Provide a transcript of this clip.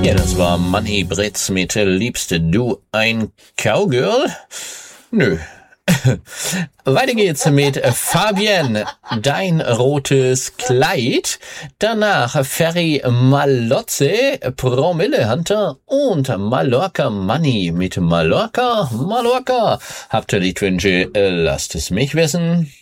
Ja, das war Manni Britz mit Liebste du ein Cowgirl? Nö. Weiter geht's mit Fabienne, dein rotes Kleid. Danach Ferry Malotze, Promille Hunter und Mallorca Manni mit Mallorca. Habt ihr Liedwünsche? Lasst es mich wissen.